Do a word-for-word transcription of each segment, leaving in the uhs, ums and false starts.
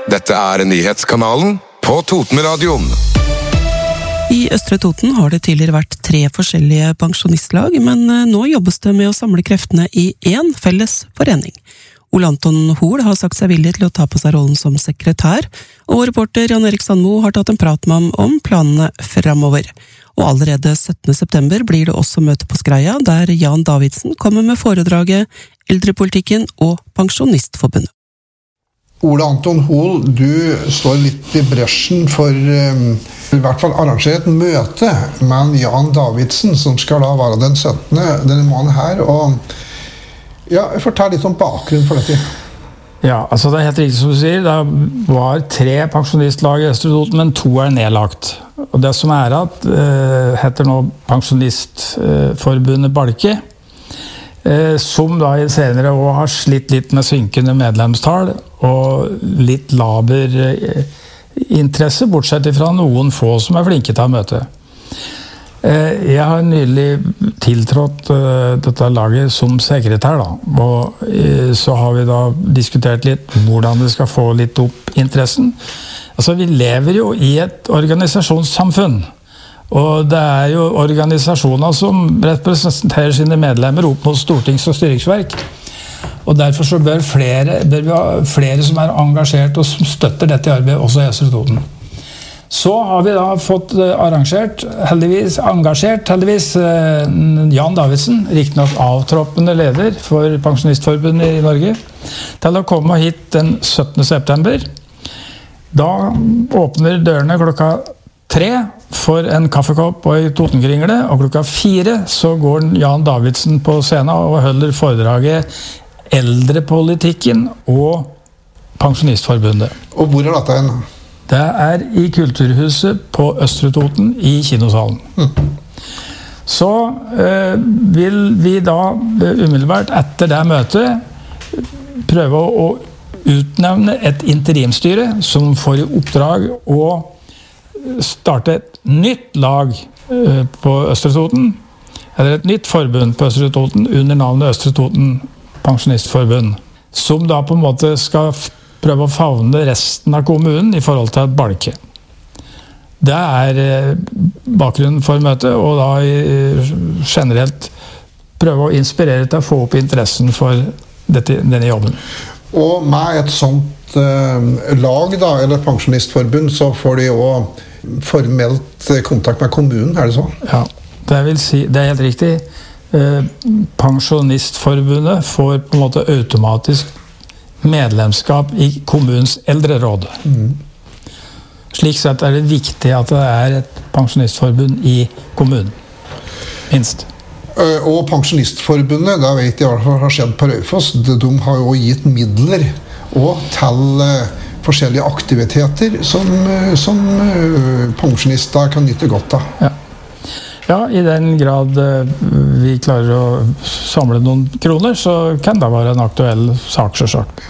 Dette er nyhetskanalen på Totenradioen. I Østre Toten har det tidligere vært tre forskjellige pensjonistlag, men nå jobbes det med å samle kreftene i én felles forening. Ole Anton Hoel har sagt seg villig til å ta på seg rollen som sekretær, og vår reporter Jan Erik Sandmo har tatt en prat med ham om planene fremover. Og allerede syttende september blir det også møte på Skreia, der Jan Davidsen kommer med foredraget Eldrepolitikken og Pensjonistforbundet. Ole Anton Hoel, du står litt i bresjen for um, i hvert fall arrangere et møte med Jan Davidsen, som skal da være den syttende denne måneden her. Og ja, fortell litt om bakgrunnen for dette. Ja, altså det er helt riktig som du sier. Det var tre pensjonistlag i Østre Toten, men to er nedlagt. Og det som er at, uh, heter nå Pensjonistforbundet Balke, som da i senere år har slitt litt med synkende medlemstall og litt laber interesse, bortsett fra noen få som er flinke til å møte. Jeg har nylig tiltrådt dette laget som sekretær, da, og så har vi da diskutert litt hvordan vi skal få litt opp interessen. Altså, vi lever jo i et organisasjonssamfunn. Og det er jo organisasjoner som representerer sine medlemmer opp mot stortings- og styringsverk. Og derfor så bør, flere, bør vi ha flere som er engasjert og som støtter dette arbeidet også i Østre Toten. Så har vi da fått arrangert, heldigvis, engasjert heldigvis, Jan Davidsen, riktignok avtroppende leder for Pensjonistforbundet i Norge, til å komme hit den syttende september. Da åpner dørene klokka tre for en kaffekopp og en Totenkringle, og klokka fire så går Jan Davidsen på scenen og holder foredraget Eldrepolitikken og Pensjonistforbundet. Og hvor er dette hen? Det er i Kulturhuset på Østre Toten i kinosalen. Mm. Så eh, vil vi da umiddelbart etter det møtet prøve å utnevne et interimstyre som får i oppdrag å starte et nytt lag på Østre Toten, eller et nytt forbund på Østre Toten under navnet Østre Toten Pensjonistforbund, som da på en måte skal prøve å favne resten av kommunen i forhold til et balke. Det er bakgrunnen for møtet, og da generelt prøve å inspirere til å få opp interessen for dette, denne jobben. Og med et sånt eh, lag da, eller pensjonistforbund, så får de jo formelt kontakt med kommunen, er det så? Ja, det vil si, det er helt riktig. Eh, Pensjonistforbundet får på en måte automatisk medlemskap i kommunens eldreråd. Mm. Slik sett er det viktig at det er et pensjonistforbund i kommunen, minst. Og Pensjonistforbundet, da vet jeg i hvert fall har skjedd på Raufoss, de har jo gitt midler og til forskjellige aktiviteter som, som pensjonister kan nytte godt av. Ja. ja, i den grad vi klarer å samle noen kroner, så kan det være en aktuell sak selvsagt.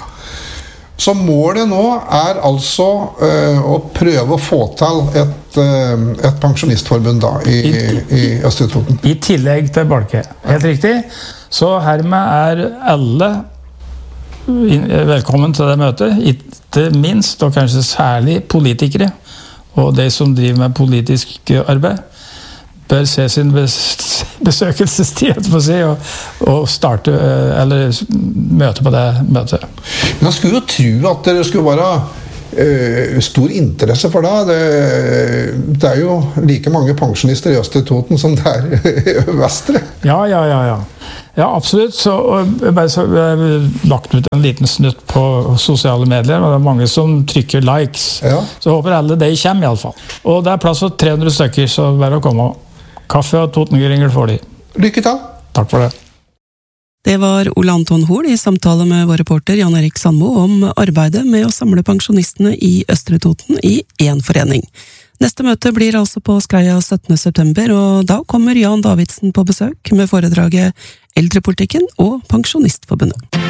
Så målet nå er altså uh, å prøve å få til et, uh, et pensjonistforbund da, i, I, i Østre Toten. I tillegg til Balke. Helt riktig. Så hermed er alle velkommen til det møtet. Ikke minst, og kanskje særlig politikere, og de som driver med politisk arbeid, bør se sin besøkelsestid på si, og, og starte, eller møte på det møtet. Men jeg skulle jo tro at det skulle være uh, stor interesse for det. det. Det er jo like mange pensjonister i Østre Toten som det er i Vestre. Ja, ja, ja, ja. Ja, absolutt. Så, bare så, jeg har lagt ut en liten snutt på sosiale medier, og det er mange som trykker likes. Ja. Så jeg håper alle de kommer i alle fall. Og det er plass for tre hundre stykker, så bare å komme. Kaffe og Totenkringel får de. Lykke til! Takk for det. Det var Ole Anton Hoel i samtale med vår reporter Jan Erik Sandmo om arbeidet med å samle pensjonistene i Østre Toten i én forening. Neste møte blir altså på Skreia syttende september, og da kommer Jan Davidsen på besøk med foredraget Eldrepolitikken og Pensjonistforbundet.